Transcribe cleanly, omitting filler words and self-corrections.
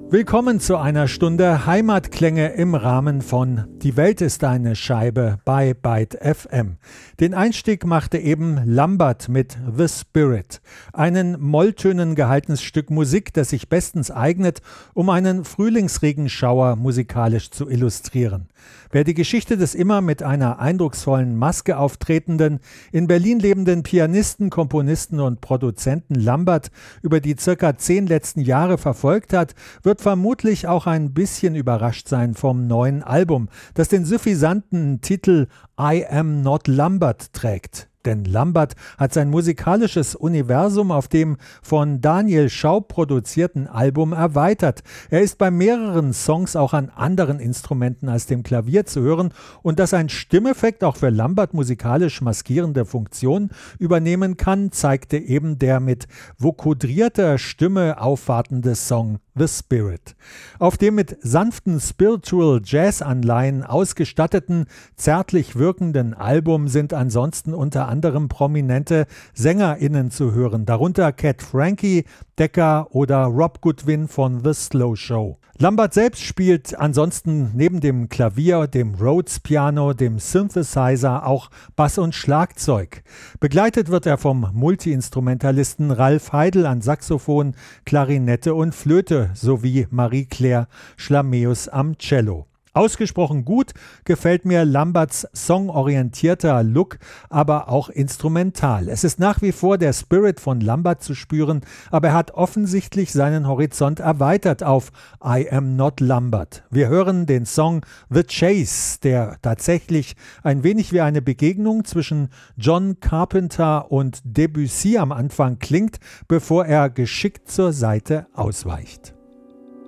Willkommen zu einer Stunde Heimatklänge im Rahmen von Die Welt ist eine Scheibe bei Byte FM. Den Einstieg machte eben Lambert mit The Spirit, ein Molltönen gehaltenes Stück Musik, das sich bestens eignet, um einen Frühlingsregenschauer musikalisch zu illustrieren. Wer die Geschichte des immer mit einer eindrucksvollen Maske auftretenden, in Berlin lebenden Pianisten, Komponisten und Produzenten Lambert über die circa 10 letzten Jahre verfolgt hat, wird vermutlich auch ein bisschen überrascht sein vom neuen Album, das den suffisanten Titel I Am Not Lambert trägt. Denn Lambert hat sein musikalisches Universum auf dem von Daniel Schaub produzierten Album erweitert. Er ist bei mehreren Songs auch an anderen Instrumenten als dem Klavier zu hören, und dass ein Stimmeffekt auch für Lambert musikalisch maskierende Funktion übernehmen kann, zeigte eben der mit vokodrierter Stimme aufwartende Song The Spirit. Auf dem mit sanften Spiritual Jazz-Anleihen ausgestatteten, zärtlich wirkenden Album sind ansonsten unter anderem prominente SängerInnen zu hören, darunter Cat Frankie, Decca oder Rob Goodwin von The Slow Show. Lambert selbst spielt ansonsten neben dem Klavier, dem Rhodes-Piano, dem Synthesizer auch Bass und Schlagzeug. Begleitet wird er vom Multiinstrumentalisten Ralf Heidel an Saxophon, Klarinette und Flöte sowie Marie-Claire Schlameus am Cello. Ausgesprochen gut gefällt mir Lamberts songorientierter Look, aber auch instrumental. Es ist nach wie vor der Spirit von Lambert zu spüren, aber er hat offensichtlich seinen Horizont erweitert auf I Am Not Lambert. Wir hören den Song The Chase, der tatsächlich ein wenig wie eine Begegnung zwischen John Carpenter und Debussy am Anfang klingt, bevor er geschickt zur Seite ausweicht.